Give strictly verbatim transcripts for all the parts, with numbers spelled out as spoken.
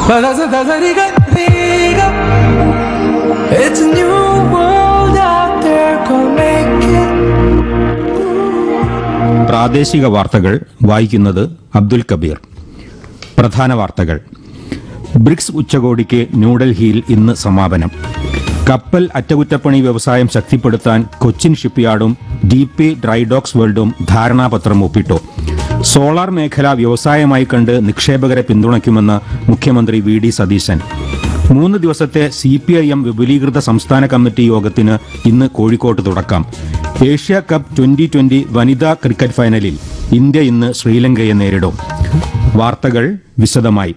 It's a new world out there, go make it. പ്രാദേശിക വാർത്തകൾ വായിക്കുന്നത് അബ്ദുൽ കബീർ. പ്രധാന വാർത്തകൾ. ബ്രിക്സ് ഉച്ചകോടിക്ക് ന്യൂഡൽഹിയിൽ ഇന്ന് സമാപനം. കപ്പൽ അറ്റകുറ്റപ്പണി വ്യവസായം ശക്തിപ്പെടുത്താൻ കൊച്ചിൻ ഷിപ്പ്യാർഡും ഡി പി ഡ്രൈഡോക്സ് വേൾഡും ധാരണാപത്രം ഒപ്പിട്ടു. സോളാർ മേഖല വ്യവസായമായി കണ്ട് നിക്ഷേപകരെ പിന്തുണയ്ക്കുമെന്ന് മുഖ്യമന്ത്രി വി ഡി സതീശൻ. മൂന്ന് ദിവസത്തെ സി പി ഐ എം വിപുലീകൃത സംസ്ഥാന കമ്മിറ്റി യോഗത്തിന് ഇന്ന് കോഴിക്കോട്ട് തുടക്കം. ഏഷ്യ കപ്പ് ട്വന്റി ട്വന്റി വനിതാ ക്രിക്കറ്റ് ഫൈനലിൽ ഇന്ത്യ ഇന്ന് ശ്രീലങ്കയെ നേരിടും. വാർത്തകൾ വിശദമായി.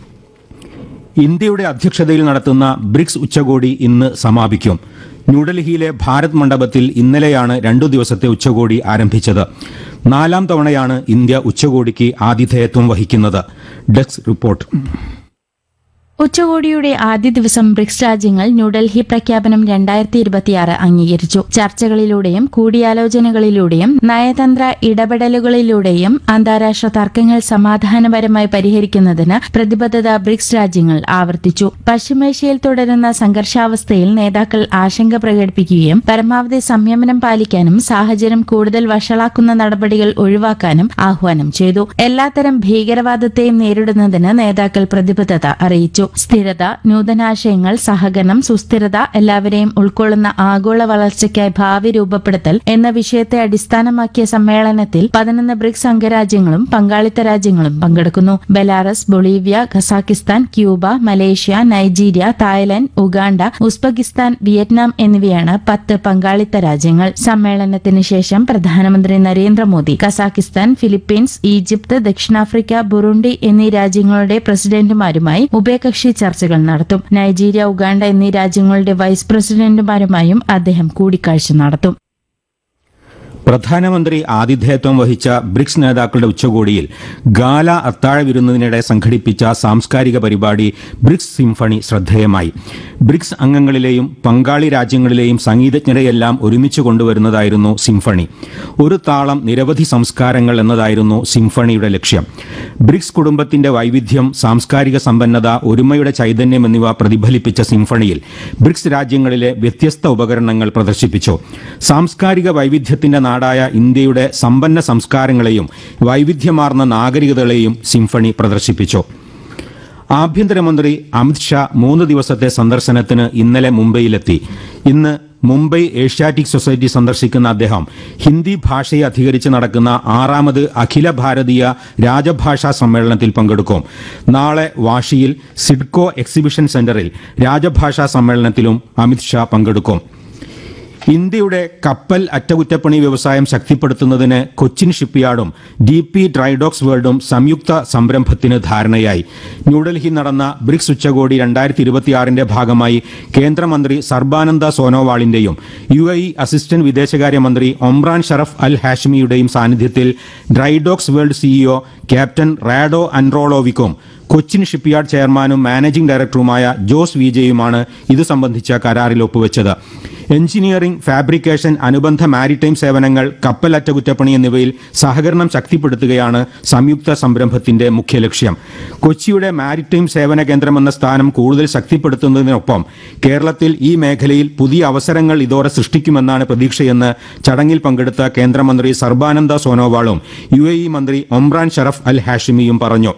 ഇന്ത്യയുടെ അധ്യക്ഷതയിൽ നടത്തുന്ന ബ്രിക്സ് ഉച്ചകോടി ഇന്ന് സമാപിക്കും. ന്യൂഡൽഹിയിലെ ഭാരത് മണ്ഡപത്തിൽ ഇന്നലെയാണ് രണ്ടു ദിവസത്തെ ഉച്ചകോടി ആരംഭിച്ചത്. നാലാം തവണയാണ് ഇന്ത്യ ഉച്ചകോടിക്ക് ആതിഥേയത്വം വഹിക്കുന്നത്. Desk report. ഉച്ചകോടിയുടെ ആദ്യ ദിവസം ബ്രിക്സ് രാജ്യങ്ങൾ ന്യൂഡൽഹി പ്രഖ്യാപനം രണ്ടായിരത്തി ഇരുപത്തിയാറ് അംഗീകരിച്ചു. ചർച്ചകളിലൂടെയും കൂടിയാലോചനകളിലൂടെയും നയതന്ത്ര ഇടപെടലുകളിലൂടെയും അന്താരാഷ്ട്ര തർക്കങ്ങൾ സമാധാനപരമായി പരിഹരിക്കുന്നതിന് പ്രതിബദ്ധത ബ്രിക്സ് രാജ്യങ്ങൾ ആവർത്തിച്ചു. പശ്ചിമേഷ്യയിൽ തുടരുന്ന സംഘർഷാവസ്ഥയിൽ നേതാക്കൾ ആശങ്ക പ്രകടിപ്പിക്കുകയും പരമാവധി സംയമനം പാലിക്കാനും സാഹചര്യം കൂടുതൽ വഷളാക്കുന്ന നടപടികൾ ഒഴിവാക്കാനും ആഹ്വാനം ചെയ്തു. എല്ലാത്തരം ഭീകരവാദത്തെയും നേരിടുന്നതിന് നേതാക്കൾ പ്രതിബദ്ധത അറിയിച്ചു. സ്ഥിരത, നൂതനാശയങ്ങൾ, സഹകരണം, സുസ്ഥിരത, എല്ലാവരെയും ഉൾക്കൊള്ളുന്ന ആഗോള വളർച്ചയ്ക്കായി ഭാവി രൂപപ്പെടുത്തൽ എന്ന വിഷയത്തെ അടിസ്ഥാനമാക്കിയ സമ്മേളനത്തിൽ പതിനൊന്ന് ബ്രിക്സ് അംഗരാജ്യങ്ങളും പങ്കാളിത്ത രാജ്യങ്ങളും പങ്കെടുക്കുന്നു. Belarus, Bolivia, Kazakhstan, Cuba, Malaysia, Nigeria, Thailand, Uganda, Uzbekistan, Vietnam എന്നിവയാണ് പത്ത് പങ്കാളിത്ത രാജ്യങ്ങൾ. സമ്മേളനത്തിന് ശേഷം പ്രധാനമന്ത്രി നരേന്ദ്രമോദി ഖസാക്കിസ്ഥാൻ, ഫിലിപ്പീൻസ്, ഈജിപ്ത്, ദക്ഷിണാഫ്രിക്ക, ബുറുണ്ടി എന്നീ രാജ്യങ്ങളുടെ പ്രസിഡന്റുമാരുമായി ഉഭയകക്ഷി ചർച്ചകൾ നടത്തും. നൈജീരിയ, ഉഗാണ്ട എന്നീ രാജ്യങ്ങളുടെ വൈസ് പ്രസിഡന്റുമാരുമായും അദ്ദേഹം കൂടിക്കാഴ്ച നടത്തും. പ്രധാനമന്ത്രി ആതിഥേയത്വം വഹിച്ച ബ്രിക്സ് നേതാക്കളുടെ ഉച്ചകോടിയിൽ ഗാല അത്താഴ വിരുന്നതിനിടെ സംഘടിപ്പിച്ച സാംസ്കാരിക പരിപാടി ബ്രിക്സ് സിംഫണി ശ്രദ്ധേയമായി. ബ്രിക്സ് അംഗങ്ങളിലെയും പങ്കാളി രാജ്യങ്ങളിലെയും സംഗീതജ്ഞരെയെല്ലാം ഒരുമിച്ച് കൊണ്ടുവരുന്നതായിരുന്നു സിംഫണി. ഒരു താളം നിരവധി സംസ്കാരങ്ങൾ എന്നതായിരുന്നു സിംഫണിയുടെ ലക്ഷ്യം. ബ്രിക്സ് കുടുംബത്തിന്റെ വൈവിധ്യം, സാംസ്കാരിക സമ്പന്നത, ഒരുമയുടെ ചൈതന്യം എന്നിവ പ്രതിഫലിപ്പിച്ച സിംഫണിയിൽ ബ്രിക്സ് രാജ്യങ്ങളിലെ വ്യത്യസ്ത ഉപകരണങ്ങൾ പ്രദർശിപ്പിച്ചു. സാംസ്കാരിക വൈവിധ്യത്തിന്റെ നാടായ ഇന്ത്യയുടെ സമ്പന്ന സംസ്കാരങ്ങളെയും വൈവിധ്യമാർന്ന നാഗരികതകളെയും സിംഫണി പ്രദർശിപ്പിച്ചു. ആഭ്യന്തരമന്ത്രി അമിത്ഷാ മൂന്ന് ദിവസത്തെ സന്ദർശനത്തിന് ഇന്നലെ മുംബൈയിലെത്തി. ഇന്ന് മുംബൈ ഏഷ്യാറ്റിക് സൊസൈറ്റി സന്ദർശിക്കുന്ന അദ്ദേഹം ഹിന്ദി ഭാഷയെ അധികരിച്ച് നടക്കുന്ന ആറാമത് അഖില ഭാരതീയ രാജഭാഷാ സമ്മേളനത്തിൽ പങ്കെടുക്കും. നാളെ വാഷിയിൽ സിഡ്കോ എക്സിബിഷൻ സെന്ററിൽ രാജഭാഷാ സമ്മേളനത്തിലും അമിത്ഷാ പങ്കെടുക്കും. ഇന്ത്യയുടെ കപ്പൽ അറ്റകുറ്റപ്പണി വ്യവസായം ശക്തിപ്പെടുത്തുന്നതിന് കൊച്ചിൻ ഷിപ്പ്യാർഡും ഡി പി ഡ്രൈഡോക്സ് വേൾഡും സംയുക്ത സംരംഭത്തിന് ധാരണയായി. ന്യൂഡൽഹിയിൽ നടന്ന ബ്രിക്സ് ഉച്ചകോടി രണ്ടായിരത്തി ഇരുപത്തിയാറിന്റെ ഭാഗമായി കേന്ദ്രമന്ത്രി Sarbananda സോനോവാളിന്റെയും U A E assistant വിദേശകാര്യമന്ത്രി ഒമ്രാൻ ഷറഫ് അൽ ഹാഷ്മിയുടെയും സാന്നിധ്യത്തിൽ ഡ്രൈഡോക്സ് വേൾഡ് സിഇഒ ക്യാപ്റ്റൻ റാഡോ അൻറോളോവിക്കും കൊച്ചിൻ ഷിപ്പ്യാർഡ് ചെയർമാനും മാനേജിംഗ് ഡയറക്ടറുമായ ജോസ് വിജയുമാണ് ഇത് സംബന്ധിച്ച കരാറിൽ ഒപ്പുവെച്ചത്. എഞ്ചിനീയറിംഗ്, ഫാബ്രിക്കേഷൻ, അനുബന്ധ മാരിടൈം സേവനങ്ങൾ, കപ്പൽ അറ്റകുറ്റപ്പണി എന്നിവയിൽ സഹകരണം ശക്തിപ്പെടുത്തുകയാണ് സംയുക്ത സംരംഭത്തിന്റെ മുഖ്യ ലക്ഷ്യം. കൊച്ചിയുടെ മാരിടൈം സേവന കേന്ദ്രമെന്ന സ്ഥാനം കൂടുതൽ ശക്തിപ്പെടുത്തുന്നതിനൊപ്പം കേരളത്തിൽ ഈ മേഖലയിൽ പുതിയ അവസരങ്ങൾ ഇതോടെ സൃഷ്ടിക്കുമെന്നാണ് പ്രതീക്ഷയെന്ന് ചടങ്ങിൽ പങ്കെടുത്ത കേന്ദ്രമന്ത്രി സർബാനന്ദ സോനോവാളും യു എ ഇ മന്ത്രി ഒമ്രാൻ ഷറഫ് അൽ ഹാഷിമിയും പറഞ്ഞു.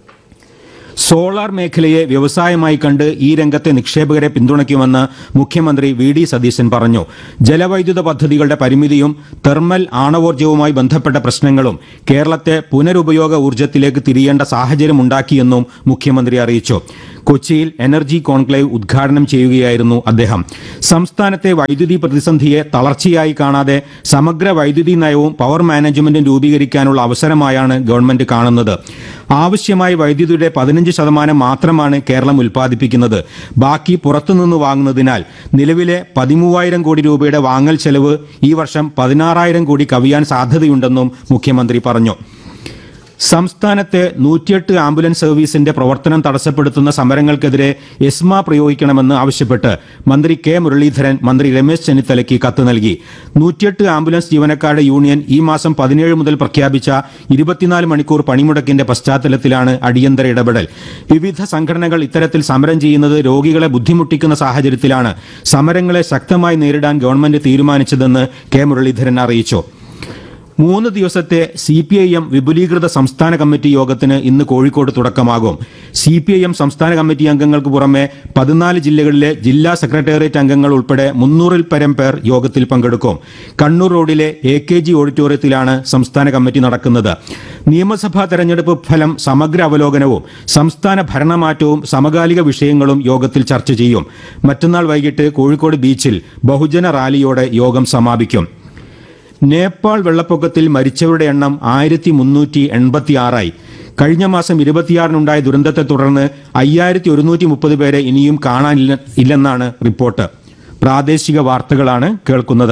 സോളാർ മേഖലയെ വ്യവസായമായി കണ്ട് ഈ രംഗത്തെ നിക്ഷേപകരെ പിന്തുണയ്ക്കുമെന്ന് മുഖ്യമന്ത്രി വി ഡി സതീശൻ പറഞ്ഞു. ജലവൈദ്യുത പദ്ധതികളുടെ പരിമിതിയും തെർമൽ ആണവോർജ്ജവുമായി ബന്ധപ്പെട്ട പ്രശ്നങ്ങളും കേരളത്തെ പുനരുപയോഗ ഊർജ്ജത്തിലേക്ക് തിരിയേണ്ട സാഹചര്യമുണ്ടാക്കിയെന്നും മുഖ്യമന്ത്രി അറിയിച്ചു. കൊച്ചിയിൽ എനർജി കോൺക്ലേവ് ഉദ്ഘാടനം ചെയ്യുകയായിരുന്നു അദ്ദേഹം. സംസ്ഥാനത്തെ വൈദ്യുതി പ്രതിസന്ധിയെ തളർച്ചയായി കാണാതെ സമഗ്ര വൈദ്യുതി നയവും പവർ മാനേജ്മെന്റും രൂപീകരിക്കാനുള്ള അവസരമായാണ് ഗവൺമെന്റ് കാണുന്നത്. ആവശ്യമായ വൈദ്യുതിയുടെ പതിനഞ്ച് ശതമാനം മാത്രമാണ് കേരളം ഉൽപ്പാദിപ്പിക്കുന്നത്. ബാക്കി പുറത്തുനിന്ന് വാങ്ങുന്നതിനാൽ നിലവിലെ പതിമൂവായിരം കോടി രൂപയുടെ വാങ്ങൽ ചെലവ് ഈ വർഷം പതിനാറായിരം കോടി കവിയാൻ സാധ്യതയുണ്ടെന്നും മുഖ്യമന്ത്രി പറഞ്ഞു. സംസ്ഥാനത്തെ നൂറ്റിയെട്ട് ആംബുലൻസ് സർവീസിന്റെ പ്രവർത്തനം തടസ്സപ്പെടുത്തുന്ന സമരങ്ങൾക്കെതിരെ എസ്മ പ്രയോഗിക്കണമെന്ന് ആവശ്യപ്പെട്ട് മന്ത്രി കെ മുരളീധരൻ മന്ത്രി രമേശ് ചെന്നിത്തലയ്ക്ക് കത്ത് നൽകി. നൂറ്റിയെട്ട് ആംബുലൻസ് ജീവനക്കാരുടെ യൂണിയൻ ഈ മാസം പതിനേഴ് മുതൽ പ്രഖ്യാപിച്ച ഇരുപത്തിനാല് മണിക്കൂർ പണിമുടക്കിന്റെ പശ്ചാത്തലത്തിലാണ് അടിയന്തര ഇടപെടൽ. വിവിധ സംഘടനകൾ ഇത്തരത്തിൽ സമരം ചെയ്യുന്നത് രോഗികളെ ബുദ്ധിമുട്ടിക്കുന്ന സാഹചര്യത്തിലാണ് സമരങ്ങളെ ശക്തമായി നേരിടാൻ ഗവൺമെന്റ് തീരുമാനിച്ചതെന്ന് കെ മുരളീധരൻ അറിയിച്ചു. മൂന്ന് ദിവസത്തെ സി പി ഐ എം വിപുലീകൃത സംസ്ഥാന കമ്മിറ്റി യോഗത്തിന് ഇന്ന് കോഴിക്കോട് തുടക്കമാകും. സി പി ഐ എം സംസ്ഥാന കമ്മിറ്റി അംഗങ്ങൾക്ക് പുറമെ പതിനാല് ജില്ലകളിലെ ജില്ലാ സെക്രട്ടേറിയറ്റ് അംഗങ്ങൾ ഉൾപ്പെടെ മുന്നൂറിൽ പരം പേർ യോഗത്തിൽ പങ്കെടുക്കും. കണ്ണൂർ റോഡിലെ എ കെ ജി ഓഡിറ്റോറിയത്തിലാണ് സംസ്ഥാന കമ്മിറ്റി നടക്കുന്നത്. നിയമസഭാ തെരഞ്ഞെടുപ്പ് ഫലം സമഗ്ര അവലോകനവും സംസ്ഥാന ഭരണമാറ്റവും സമകാലിക വിഷയങ്ങളും യോഗത്തിൽ ചർച്ച ചെയ്യും. മറ്റന്നാൾ വൈകിട്ട് കോഴിക്കോട് ബീച്ചിൽ ബഹുജന റാലിയോടെ യോഗം സമാപിക്കും. നേപ്പാൾ വെള്ളപ്പൊക്കത്തിൽ മരിച്ചവരുടെ എണ്ണം ആയിരത്തി മുന്നൂറ്റി എൺപത്തി ആറായി. കഴിഞ്ഞ മാസം ഇരുപത്തിയാറിനുണ്ടായ ദുരന്തത്തെ തുടർന്ന് അയ്യായിരത്തി ഒരുന്നൂറ്റി മുപ്പത് പേരെ ഇനിയും കാണാനില്ല ഇല്ലെന്നാണ് റിപ്പോർട്ട്. പ്രാദേശിക വാർത്തകളാണ് കേൾക്കുന്നത്.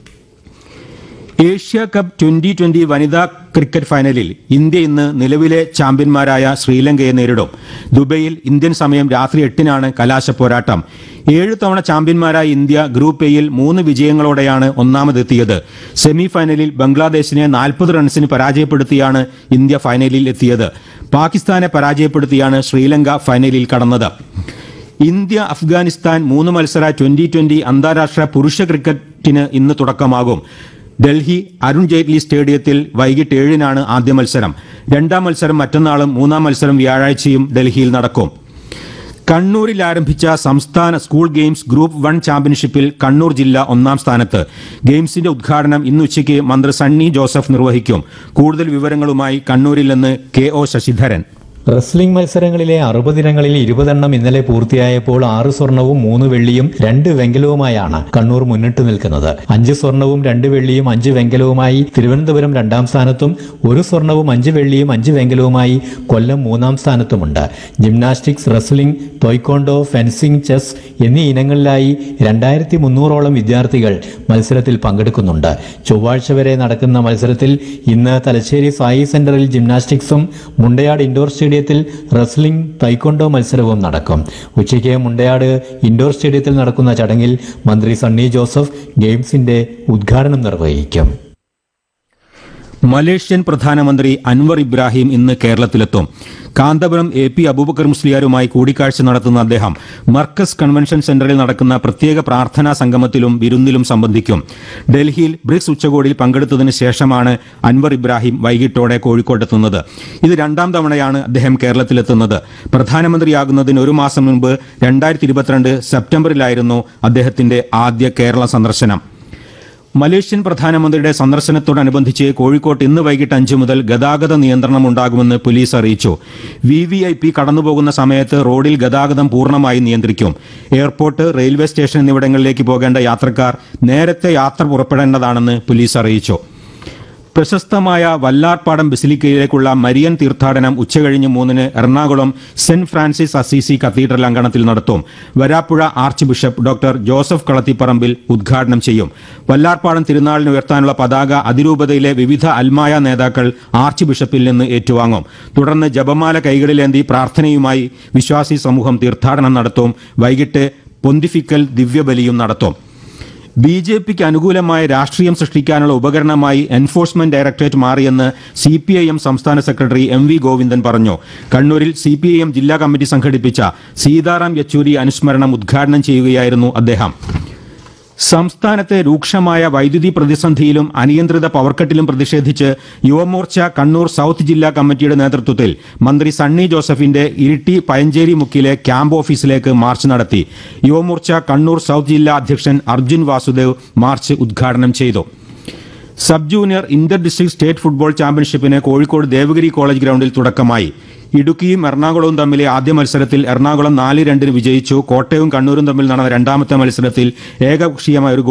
ഏഷ്യ കപ്പ് ട്വന്റി ട്വന്റി വനിതാ ക്രിക്കറ്റ് ഫൈനലിൽ ഇന്ത്യ ഇന്ന് നിലവിലെ ചാമ്പ്യന്മാരായ ശ്രീലങ്കയെ നേരിടും. ദുബൈയിൽ ഇന്ത്യൻ സമയം രാത്രി എട്ടിനാണ് കലാശ പോരാട്ടം. ഏഴ് തവണ ചാമ്പ്യന്മാരായ ഇന്ത്യ ഗ്രൂപ്പ് എയിൽ മൂന്ന് വിജയങ്ങളോടെയാണ് ഒന്നാമതെത്തിയത്. സെമി ഫൈനലിൽ ബംഗ്ലാദേശിനെ നാൽപ്പത് റൺസിന് പരാജയപ്പെടുത്തിയാണ് ഇന്ത്യ ഫൈനലിൽ എത്തിയത്. പാകിസ്ഥാനെ പരാജയപ്പെടുത്തിയാണ് ശ്രീലങ്ക ഫൈനലിൽ കടന്നത്. ഇന്ത്യ അഫ്ഗാനിസ്ഥാൻ മൂന്ന് മത്സര ട്വന്റി ട്വന്റി അന്താരാഷ്ട്ര പുരുഷ ക്രിക്കറ്റിന് ഇന്ന് തുടക്കമാകും. ഡൽഹി അരുൺ ജെയ്റ്റ്ലി സ്റ്റേഡിയത്തിൽ വൈകിട്ട് ഏഴിനാണ് ആദ്യ മത്സരം. രണ്ടാം മത്സരം മറ്റന്നാളും മൂന്നാം മത്സരം വ്യാഴാഴ്ചയും ഡൽഹിയിൽ നടക്കും. കണ്ണൂരിൽ ആരംഭിച്ച സംസ്ഥാന സ്കൂൾ ഗെയിംസ് ഗ്രൂപ്പ് വൺ ചാമ്പ്യൻഷിപ്പിൽ കണ്ണൂർ ജില്ല ഒന്നാം സ്ഥാനത്ത്. ഗെയിംസിന്റെ ഉദ്ഘാടനം ഇന്ന് ഉച്ചയ്ക്ക് മന്ത്രി സണ്ണി ജോസഫ് നിർവഹിക്കും. കൂടുതൽ വിവരങ്ങളുമായി കണ്ണൂരിൽ നിന്ന് കെ ഒ ശശിധരൻ. റെസ്ലിംഗ് മത്സരങ്ങളിലെ അറുപതിനങ്ങളിൽ ഇരുപതെണ്ണം ഇന്നലെ പൂർത്തിയായപ്പോൾ ആറ് സ്വർണവും മൂന്ന് വെള്ളിയും രണ്ട് വെങ്കലവുമായാണ് കണ്ണൂർ മുന്നിട്ട് നിൽക്കുന്നത്. അഞ്ച് സ്വർണവും രണ്ട് വെള്ളിയും അഞ്ച് വെങ്കലവുമായി തിരുവനന്തപുരം രണ്ടാം സ്ഥാനത്തും ഒരു സ്വർണവും അഞ്ച് വെള്ളിയും അഞ്ച് വെങ്കലവുമായി കൊല്ലം മൂന്നാം സ്ഥാനത്തുമുണ്ട്. ജിംനാസ്റ്റിക്സ്, റെസ്ലിംഗ്, ടോയ്ക്കോണ്ടോ, ഫെൻസിംഗ്, ചെസ് എന്നീ ഇനങ്ങളിലായി രണ്ടായിരത്തി മുന്നൂറോളം വിദ്യാർത്ഥികൾ മത്സരത്തിൽ പങ്കെടുക്കുന്നുണ്ട്. ചൊവ്വാഴ്ച വരെ നടക്കുന്ന മത്സരത്തിൽ ഇന്ന് തലശ്ശേരി സായി സെന്ററിൽ ജിംനാസ്റ്റിക്സും മുണ്ടയാട് ഇൻഡോർ സ്റ്റേഡിയം ത്തിൽ റെസ്ലിംഗ്, തൈക്കൊണ്ടോ മത്സരവും നടക്കും. ഉച്ചയ്ക്ക് മുണ്ടയാട് ഇൻഡോർ സ്റ്റേഡിയത്തിൽ നടക്കുന്ന ചടങ്ങിൽ മന്ത്രി സണ്ണി ജോസഫ് ഗെയിംസിന്റെ ഉദ്ഘാടനം നിർവഹിക്കും. മലേഷ്യൻ പ്രധാനമന്ത്രി അൻവർ ഇബ്രാഹിം ഇന്ന് കേരളത്തിലെത്തും. കാന്തപുരം എ പി അബൂബക്കർ മുസ്ലിയാരുമായി കൂടിക്കാഴ്ച നടത്തുന്ന അദ്ദേഹം മർക്കസ് കൺവെൻഷൻ സെന്ററിൽ നടക്കുന്ന പ്രത്യേക പ്രാർത്ഥനാ സംഗമത്തിലും വിരുന്നിലും സംബന്ധിക്കും. ഡൽഹിയിൽ ബ്രിക്സ് ഉച്ചകോടിയിൽ പങ്കെടുത്തതിന് ശേഷമാണ് അൻവർ ഇബ്രാഹിം വൈകിട്ടോടെ കോഴിക്കോട്ടെത്തുന്നത്. ഇത് രണ്ടാം തവണയാണ് അദ്ദേഹം കേരളത്തിലെത്തുന്നത്. പ്രധാനമന്ത്രിയാകുന്നതിന് ഒരു മാസം മുൻപ് രണ്ടായിരത്തി ഇരുപത്തിരണ്ട് സെപ്റ്റംബറിലായിരുന്നു അദ്ദേഹത്തിന്റെ ആദ്യ കേരള സന്ദർശനം. മലേഷ്യൻ പ്രധാനമന്ത്രിയുടെ സന്ദർശനത്തോടനുബന്ധിച്ച് കോഴിക്കോട്ട് ഇന്ന് വൈകിട്ട് അഞ്ച് മുതൽ ഗതാഗത നിയന്ത്രണം ഉണ്ടാകുമെന്ന് പോലീസ് അറിയിച്ചു. വി വി ഐ പി കടന്നുപോകുന്ന സമയത്ത് റോഡിൽ ഗതാഗതം പൂർണ്ണമായി നിയന്ത്രിക്കും. എയർപോർട്ട്, റെയിൽവേ സ്റ്റേഷൻ എന്നിവിടങ്ങളിലേക്ക് പോകേണ്ട യാത്രക്കാർ നേരത്തെ യാത്ര പുറപ്പെടേണ്ടതാണെന്ന് പോലീസ് അറിയിച്ചു. പ്രശസ്തമായ വല്ലാർപാടം ബസിലിക്കയിലേക്കുള്ള മരിയൻ തീർത്ഥാടനം ഉച്ചകഴിഞ്ഞ് മൂന്നിന് Ernakulam saint Francis Assisi cathedral അങ്കണത്തിൽ നടത്തും. Varapuzha arch bishop doctor Joseph Kalathiparambil ഉദ്ഘാടനം ചെയ്യും. വല്ലാർപാടം തിരുനാളിന് ഉയർത്താനുള്ള പതാക അതിരൂപതയിലെ വിവിധ അൽമായ നേതാക്കൾ ആർച്ച് ബിഷപ്പിൽ നിന്ന് ഏറ്റുവാങ്ങും. തുടർന്ന് ജപമാല കൈകളിലേന്തി പ്രാർത്ഥനയുമായി വിശ്വാസി സമൂഹം തീർത്ഥാടനം നടത്തും. വൈകിട്ട് പൊന്തിഫിക്കൽ ദിവ്യബലിയും നടത്തും. ബി ജെ പിക്ക് അനുകൂലമായ രാഷ്ട്രീയം സൃഷ്ടിക്കാനുള്ള ഉപകരണമായി എൻഫോഴ്സ്മെന്റ് ഡയറക്ടറേറ്റ് മാറിയെന്ന് സി പി ഐ എം സംസ്ഥാന സെക്രട്ടറി എം വി ഗോവിന്ദൻ പറഞ്ഞു. കണ്ണൂരിൽ സി പി ഐ എം ജില്ലാ കമ്മിറ്റി സംഘടിപ്പിച്ച സീതാറാം യെച്ചൂരി അനുസ്മരണം ഉദ്ഘാടനം ചെയ്യുകയായിരുന്നു അദ്ദേഹം. സംസ്ഥാനത്തെ രൂക്ഷമായ വൈദ്യുതി പ്രതിസന്ധിയിലും അനിയന്ത്രിത പവർക്കട്ടിലും പ്രതിഷേധിച്ച് യുവമോർച്ച കണ്ണൂർ സൌത്ത് ജില്ലാ കമ്മിറ്റിയുടെ നേതൃത്വത്തിൽ മന്ത്രി സണ്ണി ജോസഫിന്റെ ഇരിട്ടി പയഞ്ചേരി മുക്കിലെ ക്യാമ്പ് ഓഫീസിലേക്ക് മാർച്ച് നടത്തി. യുവമോർച്ച കണ്ണൂർ സൌത്ത് ജില്ലാ അധ്യക്ഷൻ അർജുൻ വാസുദേവ് മാർച്ച് ഉദ്ഘാടനം ചെയ്തു. Sub junior Inter district state football ചാമ്പ്യൻഷിപ്പിന് Kozhikode Devagiri college ഗ്രൌണ്ടിൽ തുടക്കമായി. ഇടുക്കിയും എറണാകുളവും തമ്മിലെ ആദ്യ മത്സരത്തിൽ എറണാകുളം നാല് രണ്ടിന് വിജയിച്ചു. കോട്ടയവും കണ്ണൂരും തമ്മിൽ നടന്ന രണ്ടാമത്തെ മത്സരത്തിൽ ഏകപക്ഷീയമായ ഒരു